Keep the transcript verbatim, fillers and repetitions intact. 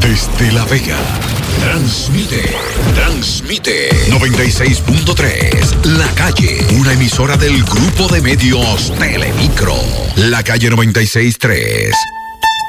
Desde La Vega, transmite, transmite noventa y seis punto tres, La Calle, una emisora del grupo de medios Telemicro. La Calle noventa y seis punto tres.